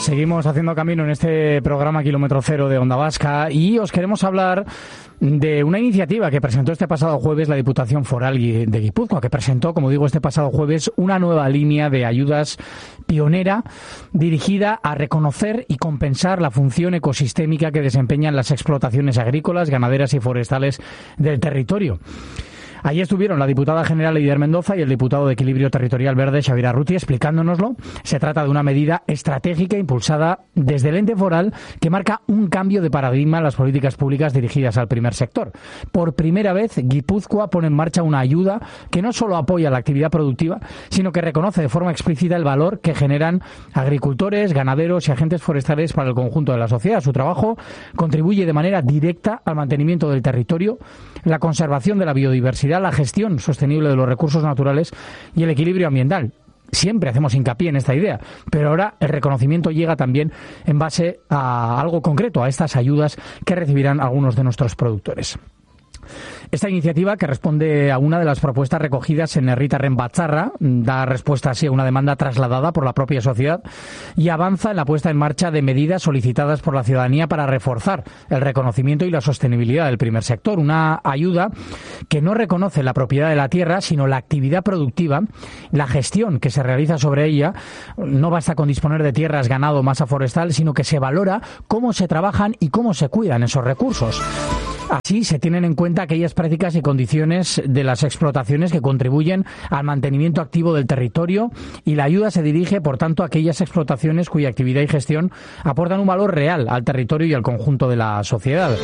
Seguimos haciendo camino en este programa Kilómetro Cero de Onda Vasca y os queremos hablar de una iniciativa que presentó este pasado jueves la Diputación Foral de Guipúzcoa, que presentó, como digo, este pasado jueves una nueva línea de ayudas pionera dirigida a reconocer y compensar la función ecosistémica que desempeñan las explotaciones agrícolas, ganaderas y forestales del territorio. Allí estuvieron la diputada general Eider Mendoza y el diputado de Equilibrio Territorial Verde, Xabier Arruti, explicándonoslo. Se trata de una medida estratégica impulsada desde el ente foral que marca un cambio de paradigma en las políticas públicas dirigidas al primer sector. Por primera vez, Guipúzcoa pone en marcha una ayuda que no solo apoya la actividad productiva, sino que reconoce de forma explícita el valor que generan agricultores, ganaderos y agentes forestales para el conjunto de la sociedad. Su trabajo contribuye de manera directa al mantenimiento del territorio, la conservación de la biodiversidad, la gestión sostenible de los recursos naturales y el equilibrio ambiental. Siempre hacemos hincapié en esta idea, pero ahora el reconocimiento llega también en base a algo concreto, a estas ayudas que recibirán algunos de nuestros productores. Esta iniciativa, que responde a una de las propuestas recogidas en Herritarren Batzarra, da respuesta así a una demanda trasladada por la propia sociedad y avanza en la puesta en marcha de medidas solicitadas por la ciudadanía para reforzar el reconocimiento y la sostenibilidad del primer sector. Una ayuda que no reconoce la propiedad de la tierra, sino la actividad productiva, la gestión que se realiza sobre ella. No basta con disponer de tierras, ganado, masa forestal, sino que se valora cómo se trabajan y cómo se cuidan esos recursos. Así se tienen en cuenta aquellas prácticas y condiciones de las explotaciones que contribuyen al mantenimiento activo del territorio y la ayuda se dirige, por tanto, a aquellas explotaciones cuya actividad y gestión aportan un valor real al territorio y al conjunto de la sociedad.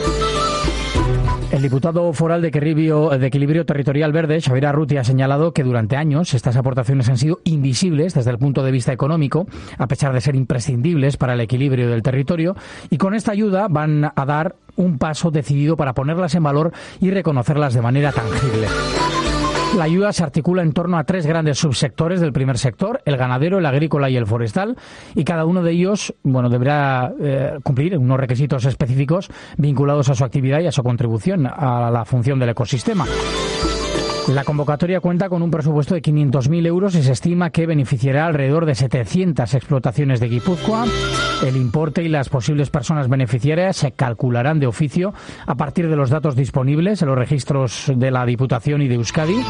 El diputado foral de Equilibrio Territorial Verde, Xabier Arruti, ha señalado que durante años estas aportaciones han sido invisibles desde el punto de vista económico, a pesar de ser imprescindibles para el equilibrio del territorio, y con esta ayuda van a dar un paso decidido para ponerlas en valor y reconocerlas de manera tangible. La ayuda se articula en torno a 3 grandes subsectores del primer sector, el ganadero, el agrícola y el forestal, y cada uno de ellos deberá cumplir unos requisitos específicos vinculados a su actividad y a su contribución a la función del ecosistema. La convocatoria cuenta con un presupuesto de 500.000 euros y se estima que beneficiará alrededor de 700 explotaciones de Guipúzcoa. El importe y las posibles personas beneficiarias se calcularán de oficio a partir de los datos disponibles en los registros de la Diputación y de Euskadi.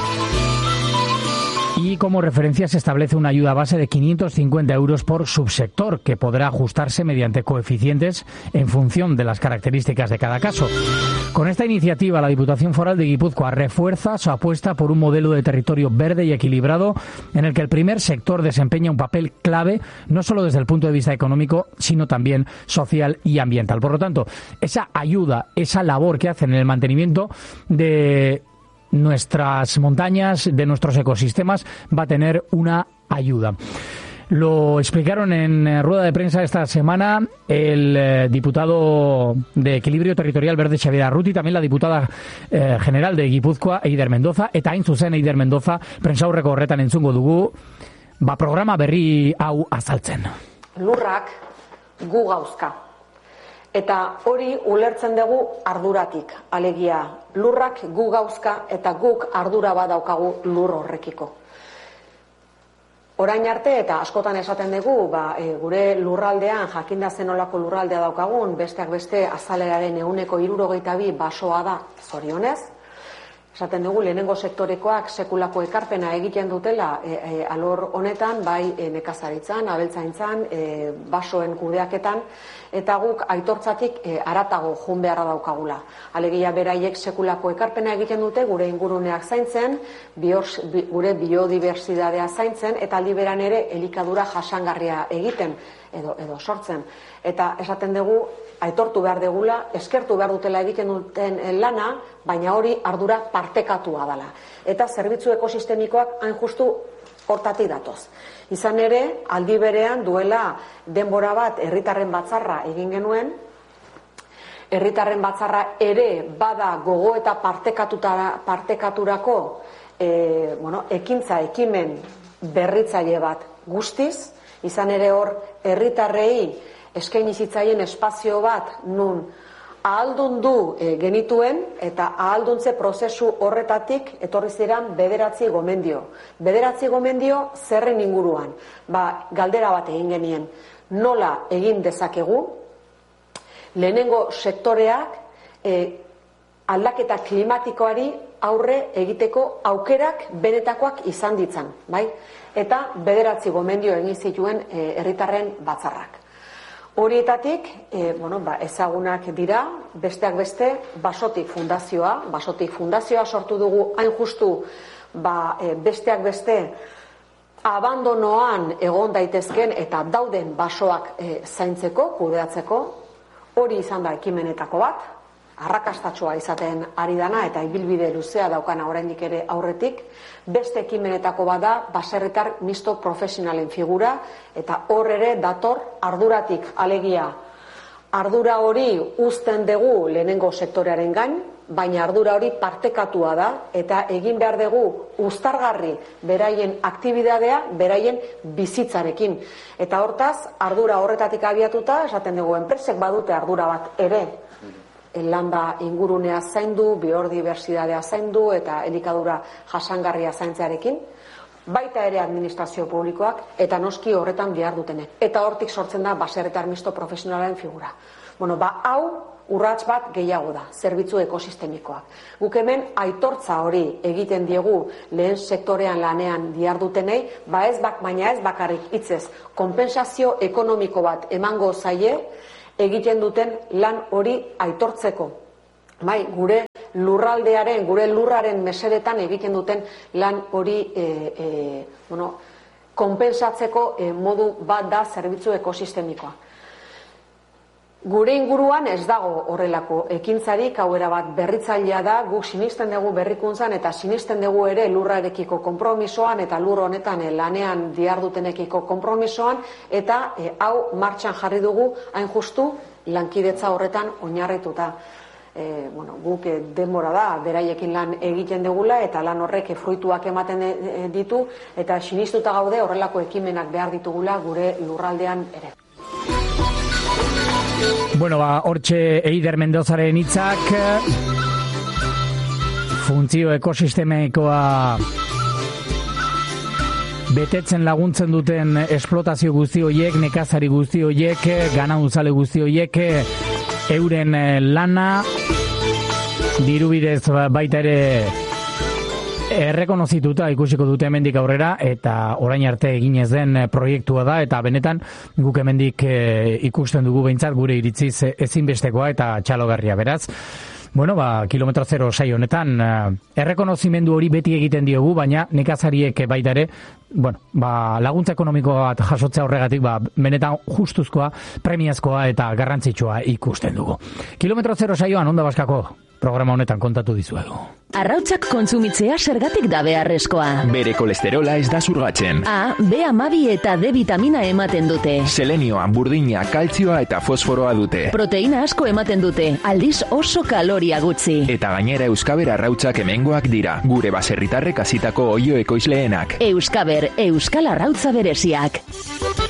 Y como referencia se establece una ayuda base de 550 euros por subsector, que podrá ajustarse mediante coeficientes en función de las características de cada caso. Con esta iniciativa, la Diputación Foral de Guipúzcoa refuerza su apuesta por un modelo de territorio verde y equilibrado en el que el primer sector desempeña un papel clave, no solo desde el punto de vista económico, sino también social y ambiental. Por lo tanto, esa ayuda, esa labor que hacen en el mantenimiento de nuestras montañas, de nuestros ecosistemas, va a tener una ayuda. Lo explicaron en rueda de prensa esta semana el diputado de Equilibrio Territorial Verde, Xabier Arruti, también la diputada general de Guipúzcoa, Eider Mendoza, eta hain zuzen Eider Mendoza, prentsaurreko horretan entzungo dugu, programa berri hau azaltzen. Lurrak gu gauzka. Eta hori ulertzen dugu arduratik, alegia lurrak gu gauzka eta guk ardura badaukagu lur horrekiko. Orain arte eta askotan esaten dugu, gure lurraldean jakinda zenolako lurraldea daukagun, besteak beste azaleraren 162 basoa da, zorionez. Esaten dugu lehenengo sektorekoak sekulako ekarpena egiten dutela alor honetan, bai nekazaritzan, abeltzaintzan, basoen kudeaketan, eta guk aitortzatik haratago joan beharra daukagula. Alegia beraiek sekulako ekarpena egiten dute gure inguruneak zaintzen, gure biodibertsitatea zaintzen, eta aldi beran ere elikadura jasangarria egiten edo sortzen. Eta esaten dugu, aitortu behar degula, eskertu behar dutela egiten duten lana, baina hori ardura partekatua dela. Eta zerbitzu ekosistemikoak hain justu hortatik datoz. Izan ere, aldi berean duela denbora bat Herritarren Batzarra egin genuen, Herritarren Batzarra ere bada gogo eta partekaturako ekimen berritzaile bat guztiz, izan ere hor herritarrei eskaini zitzaien espazio bat nun ahaldundu genituen eta ahalduntze prozesu horretatik etorri ziren 9 gomendio. 9 gomendio zerren inguruan. Galdera bat egin genien. Nola egin dezakegu? Lehenengo sektoreak aldaketa klimatikoari aurre egiteko aukerak benetakoak izan ditzan, bai? Eta 9 gomendio egin zituen herritarren batzarrak. Horietatik, ezagunak dira, besteak beste, Basotik fundazioa sortu dugu hain justu, besteak beste, abandonoan egon daitezken eta dauden basoak zaintzeko, kudeatzeko, hori izan da ekimenetako bat, arrakastatsua izaten ari dana eta ibilbide luzea daukana oraindik ere aurretik. Beste ekimenetako bada baserritar misto profesionalen figura eta hor ere dator arduratik, alegia ardura hori uzten dugu lehenengo sektorearen gain, baina ardura hori partekatua da eta egin behar dugu uztargarri beraien aktibitatea, beraien bizitzarekin. Eta hortaz, ardura horretatik abiatuta, esaten dugu, enpresek badute ardura bat ere, landa ingurunea zaindu, biodibertsitatea zaindu eta elikadura jasangarria zaintzearekin, baita ere administrazio publikoak eta noski horretan behar dutenek. Eta hortik sortzen da baserritar misto profesionalen figura. Hau urrats bat gehiago da, zerbitzu ekosistemikoak. Guk hemen aitortza hori egiten diegu lehen sektorean lanean dihardutenei, baina ez bakarrik hitzez, konpentsazio ekonomiko bat emango zaie egiten duten lan hori aitortzeko. Gure lurraldearen, gure lurraren mesedetan egiten duten lan hori konpensatzeko modu bat da zerbitzu ekosistemikoa. Gure inguruan ez dago horrelako ekintzarik, hau erabat berritzailea da, guk sinisten dugu berrikuntzan eta sinisten dugu ere lurrarekiko konpromisoan eta lur honetan lanean dihardutenekiko konpromisoan eta hau martxan jarri dugu hain justu lankidetza horretan oinarrituta. Guk denbora da, beraiekin lan egiten dugula eta lan horrek fruituak ematen ditu eta sinistuta gaude horrelako ekimenak behar ditugula gure lurraldean ere. Hortxe Eider Mendozaren hitzak, funtzio ekosistemikoa betetzen laguntzen duten esplotazio guzti horiek, nekazari guzti horiek, ganauzale guzti horiek, euren lana, dirubidez baita ere errekonozituta ikusiko dute hemendik aurrera eta orain arte eginez den proiektua da eta benetan guk hemendik ikusten dugu behintzat gure iritziz ezinbestekoa eta txalogarria beraz. Kilometro zero saio honetan errekonozimendu hori beti egiten diogu, baina nekazariek baita ere laguntza ekonomiko bat jasotzea horregatik benetan justuzkoa, premiazkoa eta garrantzitsua ikusten dugu. Kilometro zero saioan Onda Baskako programa honetan kontatu dizuegu. Arrautzak kontsumitzea zergatik da beharrezkoa. Bere kolesterola ez da zurgatzen. A, B12 eta D vitamina ematen dute. Selenioa, burdina, kaltzioa eta fosforoa dute. Proteina asko ematen dute, aldiz oso kaloria gutxi. Eta gainera Euskaber arrautzak hemengoak dira, gure baserritarrek hasitako oio ekoizleenak. Euskaber, Euskal Arrautza bereziak.